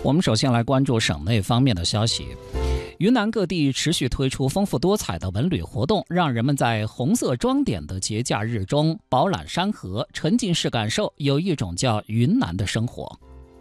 我们首先来关注省内方面的消息。云南各地持续推出丰富多彩的文旅活动，让人们在红色装点的节假日中饱览山河，沉浸式感受有一种叫云南的生活。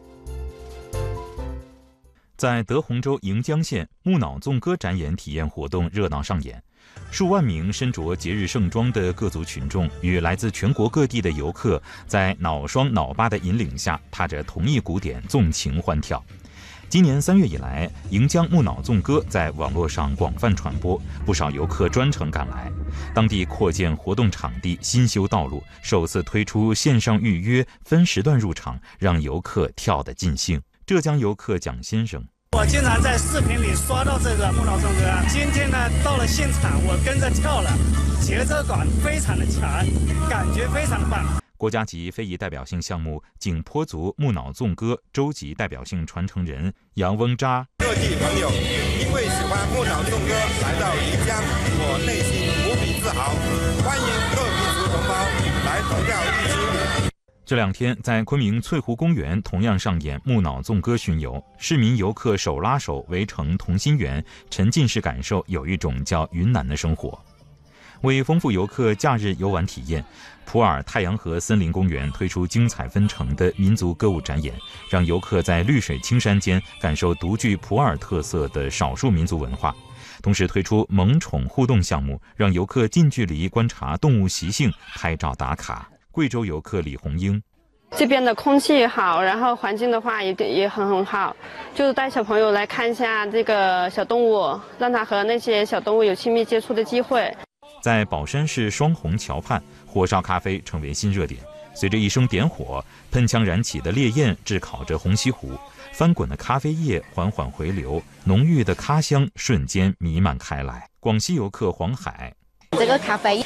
在德宏州盈江县木脑纵歌展演体验活动热闹上演，数万名身着节日盛装的各族群众与来自全国各地的游客，在脑双脑八的引领下，踏着同一鼓点纵情欢跳。今年3月以来，盈江木脑纵歌在网络上广泛传播，不少游客专程赶来。当地扩建活动场地，新修道路，首次推出线上预约、分时段入场，让游客跳得尽兴。浙江游客蒋先生： 我经常在视频里刷到这个木脑纵歌，今天呢到了现场，我跟着跳了，节奏感非常的强，感觉非常的棒。 国家级非遗代表性项目景颇族木脑纵歌州级代表性传承人杨翁扎： 各地朋友因为喜欢木脑纵歌来到盈江，我内心无比自豪，欢迎各民族同胞来投票一支。 这2天在昆明翠湖公园同样上演木脑纵歌巡游，市民游客手拉手围成同心圆，沉浸式感受有一种叫云南的生活。为丰富游客假日游玩体验，普洱太阳河森林公园推出精彩纷呈的民族歌舞展演，让游客在绿水青山间感受独具普洱特色的少数民族文化。同时推出萌宠互动项目，让游客近距离观察动物习性，拍照打卡。贵州游客李红英： 这边的空气好，然后环境的话也很好，就是带小朋友来看一下这个小动物，让他和那些小动物有亲密接触的机会。 在宝山市双虹桥畔，火烧咖啡成为新热点。随着一声点火，喷枪燃起的烈焰炙烤着红西湖，翻滚的咖啡液缓缓回流，浓郁的咖香瞬间弥漫开来。广西游客黄海： 这个咖啡